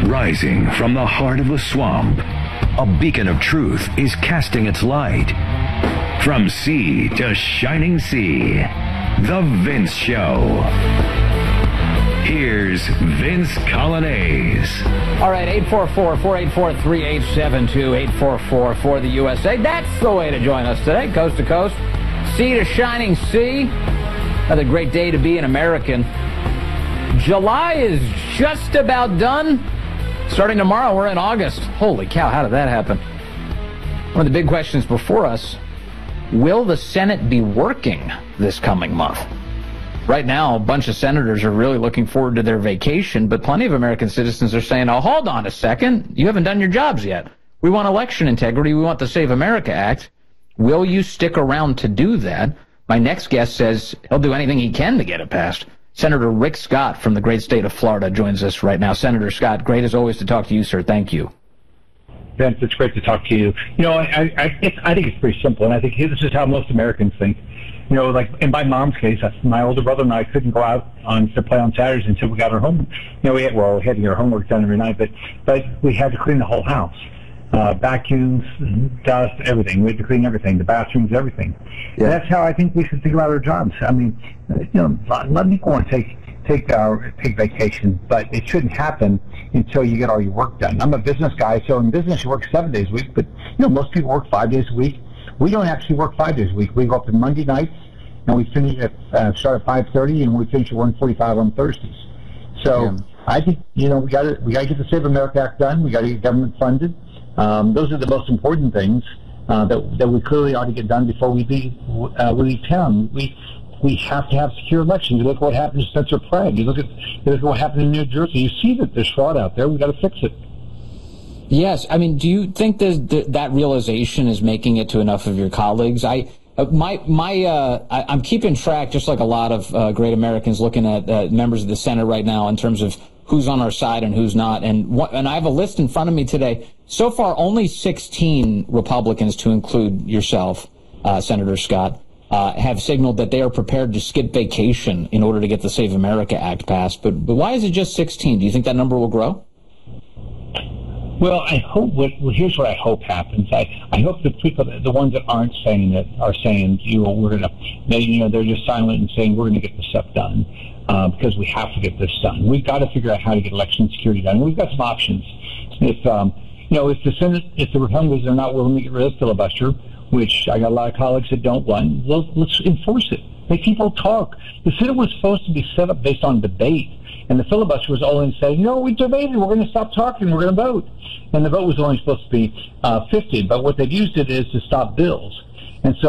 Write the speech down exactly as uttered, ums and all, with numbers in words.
Rising from the heart of the swamp, a beacon of truth is casting its light. From sea to shining sea, The Vince Show. Here's Vince Coglianese. All right, eight four four, four eight four, three eight seven two, eight four four for the U S A. That's the way to join us today, coast to coast, sea to shining sea. Another great day to be an American. July is just about done. Starting tomorrow, we're in August. Holy cow, how did that happen? One of the big questions before us, will the Senate be working this coming month? Right now, a bunch of senators are really looking forward to their vacation, but plenty of American citizens are saying, oh, hold on a second. You haven't done your jobs yet. We want election integrity. We want the Save America Act. Will you stick around to do that? My next guest says he'll do anything he can to get it passed. Senator Rick Scott from the great state of Florida joins us right now. Senator Scott, great as always to talk to you, sir. Thank you. Vince, it's great to talk to you. You know, I I, it's, I think it's pretty simple, and I think this is how most Americans think. You know, like in my mom's case, my older brother and I couldn't go out on to play on Saturdays until we got our home. You know, we had, well, we had to get our homework done every night, but but we had to clean the whole house, uh, vacuums, dust, everything. We had to clean everything, the bathrooms, everything. Yeah. That's how I think we should think about our jobs. I mean, you know, let me go and take take our take vacation, but it shouldn't happen until you get all your work done. I'm a business guy, so in business you work seven days a week, but you know, most people work five days a week. We don't actually work five days a week. We go up on Monday nights, and we finish at uh, start at five thirty, and we finish at one forty-five on Thursdays. So yeah. I think you know we got to we got to get the Save America Act done. We got to get government funded. Um, those are the most important things uh, that that we clearly ought to get done before we leave uh, we leave town. We we have to have secure elections. You look at what happened to Spencer Prague. You look at you look at what happened in New Jersey. You see that there's fraud out there. We got to fix it. Yes, I mean, do you think that that realization is making it to enough of your colleagues? I, uh, my, my, uh, I, I'm keeping track, just like a lot of uh, great Americans, looking at uh, members of the Senate right now in terms of who's on our side and who's not. And what, and I have a list in front of me today. So far, only sixteen Republicans, to include yourself, uh, Senator Scott, uh, have signaled that they are prepared to skip vacation in order to get the Save America Act passed. But, but why is it just sixteen? Do you think that number will grow? Well, I hope. What, well, here's what I hope happens. I, I hope the people, the ones that aren't saying it, are saying, you know, we're gonna, they, you know, they're just silent and saying we're going to get this stuff done uh, because we have to get this done. We've got to figure out how to get election security done. And we've got some options. If um, you know, if the Senate, if the Republicans are not willing to get rid of filibuster, which I got a lot of colleagues that don't want, let's, let's enforce it. Make people talk. The Senate was supposed to be set up based on debate. And the filibuster was only saying, no, we debated, we're going to stop talking, we're going to vote. And the vote was only supposed to be uh, fifty, but what they've used it is to stop bills. And so